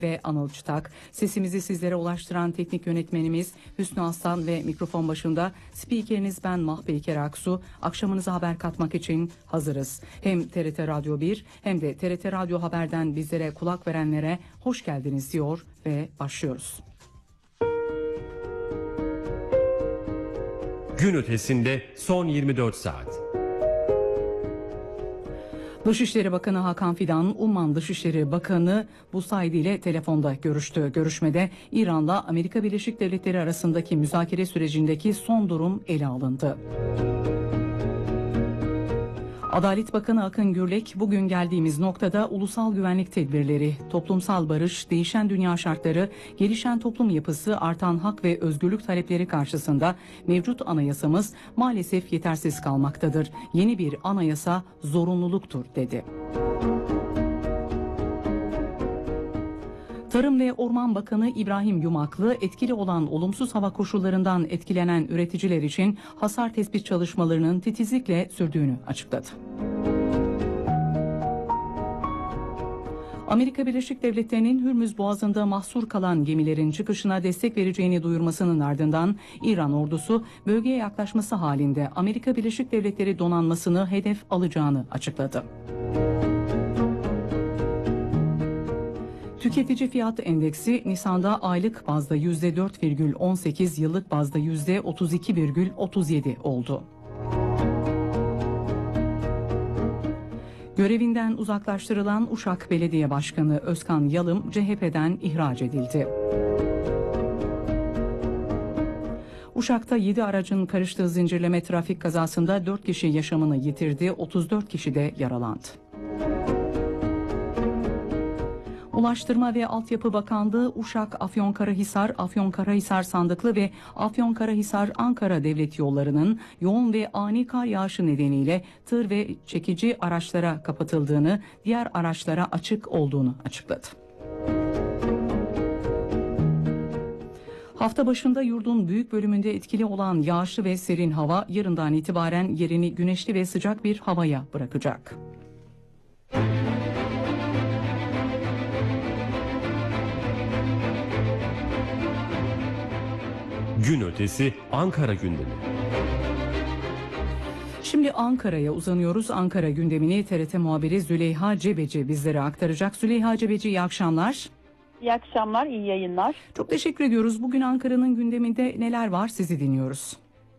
ve Anıl Çıtak. Sesimizi sizlere ulaştıran teknik yönetmenimiz Hüsnü Aslan ve mikrofon başında spikeriniz ben Mahpeyker Aksu. Akşamınıza haber katmak için hazırız. Hem TRT Radyo 1 hem de TRT Radyo Haber'den bizlere kulak verenlere hoş geldiniz diyor ve başlıyoruz. Gün ötesinde son 24 saat. Dışişleri Bakanı Hakan Fidan, Umman Dışişleri Bakanı Busaydi ile telefonda görüştü. Görüşmede İran'la Amerika Birleşik Devletleri arasındaki müzakere sürecindeki son durum ele alındı. Adalet Bakanı Akın Gürlek, bugün geldiğimiz noktada ulusal güvenlik tedbirleri, toplumsal barış, değişen dünya şartları, gelişen toplum yapısı, artan hak ve özgürlük talepleri karşısında mevcut anayasamız maalesef yetersiz kalmaktadır. Yeni bir anayasa zorunluluktur, dedi. Tarım ve Orman Bakanı İbrahim Yumaklı, etkili olan olumsuz hava koşullarından etkilenen üreticiler için hasar tespit çalışmalarının titizlikle sürdüğünü açıkladı. Amerika Birleşik Devletleri'nin Hürmüz Boğazı'nda mahsur kalan gemilerin çıkışına destek vereceğini duyurmasının ardından İran ordusu bölgeye yaklaşması halinde Amerika Birleşik Devletleri donanmasını hedef alacağını açıkladı. Tüketici fiyat endeksi Nisan'da aylık bazda %4,18, yıllık bazda %32,37 oldu. Görevinden uzaklaştırılan Uşak Belediye Başkanı Özkan Yalım CHP'den ihraç edildi. Uşak'ta 7 aracın karıştığı zincirleme trafik kazasında 4 kişi yaşamını yitirdi, 34 kişi de yaralandı. Ulaştırma ve Altyapı Bakanlığı Uşak, Afyonkarahisar, Afyonkarahisar Sandıklı ve Afyonkarahisar Ankara devlet yollarının yoğun ve ani kar yağışı nedeniyle tır ve çekici araçlara kapatıldığını, diğer araçlara açık olduğunu açıkladı. Hafta başında yurdun büyük bölümünde etkili olan yağışlı ve serin hava yarından itibaren yerini güneşli ve sıcak bir havaya bırakacak. Gün ötesi Ankara gündemi. Şimdi Ankara'ya uzanıyoruz. Ankara gündemini TRT muhabiri Züleyha Cebeci bizlere aktaracak. Züleyha Cebeci, iyi akşamlar. İyi akşamlar, iyi yayınlar. Çok teşekkür ediyoruz. Bugün Ankara'nın gündeminde neler var, sizi dinliyoruz.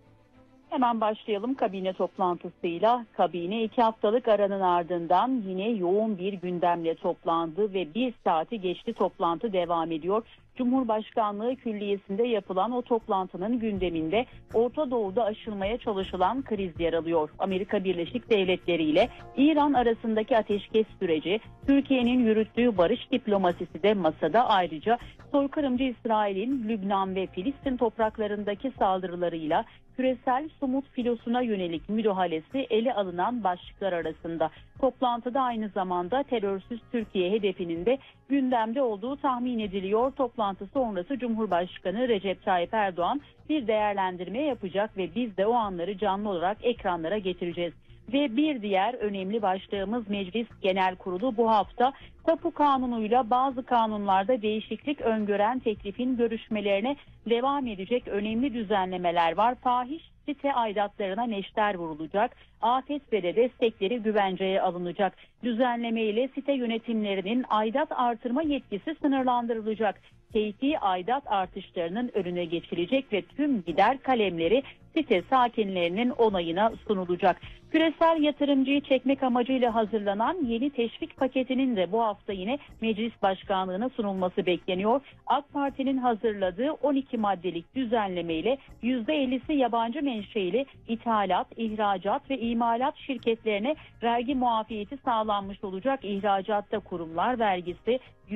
Hemen başlayalım kabine toplantısıyla. Kabine 2 haftalık aranın ardından yine yoğun bir gündemle toplandı ve 1 saati geçti, toplantı devam ediyor. Cumhurbaşkanlığı Külliyesi'nde yapılan o toplantının gündeminde Orta Doğu'da aşılmaya çalışılan kriz yer alıyor. Amerika Birleşik Devletleri ile İran arasındaki ateşkes süreci, Türkiye'nin yürüttüğü barış diplomasisi de masada. Ayrıca soykırımcı İsrail'in Lübnan ve Filistin topraklarındaki saldırılarıyla küresel somut filosuna yönelik müdahalesi ele alınan başlıklar arasında. Toplantıda aynı zamanda terörsüz Türkiye hedefinin de gündemde olduğu tahmin ediliyor. Toplantı sonrası Cumhurbaşkanı Recep Tayyip Erdoğan bir değerlendirme yapacak ve biz de o anları canlı olarak ekranlara getireceğiz. Ve bir diğer önemli başlığımız Meclis Genel Kurulu bu hafta Tapu Kanunu'yla bazı kanunlarda değişiklik öngören teklifin görüşmelerine devam edecek önemli düzenlemeler var. Fahiş site aidatlarına neşter vurulacak. Afet ve de destekleri güvenceye alınacak. Düzenleme ile site yönetimlerinin aidat artırma yetkisi sınırlandırılacak. Keyfi aidat artışlarının önüne geçilecek ve tüm gider kalemleri site sakinlerinin onayına sunulacak. Küresel yatırımcıyı çekmek amacıyla hazırlanan yeni teşvik paketinin de bu hafta yine meclis başkanlığına sunulması bekleniyor. AK Parti'nin hazırladığı 12 maddelik düzenleme ile %50'si yabancı menşeili ithalat, ihracat ve imalat şirketlerine vergi muafiyeti sağlanmış olacak. İhracatta kurumlar vergisi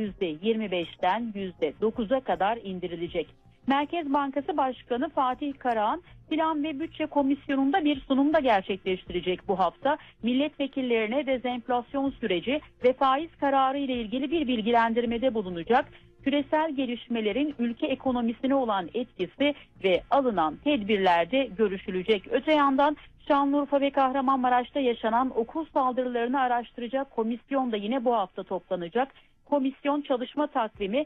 %25'ten %9'a kadar indirilecek. Merkez Bankası Başkanı Fatih Karahan Plan ve Bütçe Komisyonu'nda bir sunumda gerçekleştirecek bu hafta. Milletvekillerine dezenflasyon süreci ve faiz kararı ile ilgili bir bilgilendirmede bulunacak. Küresel gelişmelerin ülke ekonomisine olan etkisi ve alınan tedbirlerde görüşülecek. Öte yandan Şanlıurfa ve Kahramanmaraş'ta yaşanan okul saldırılarını araştıracak komisyon da yine bu hafta toplanacak. komisyon çalışma takvimi